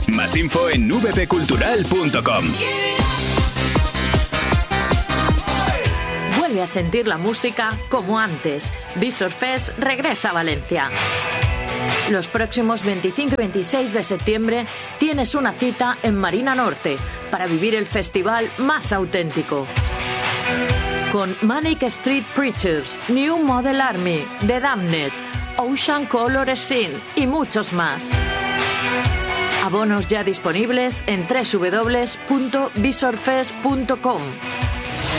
Más info en vpcultural.com. Vuelve a sentir la música como antes. Visor Fest regresa a Valencia. Los próximos 25 y 26 de septiembre tienes una cita en Marina Norte para vivir el festival más auténtico. Con Manic Street Preachers, New Model Army, The Damned, Ocean Color Scene y muchos más. Abonos ya disponibles en www.visorfest.com.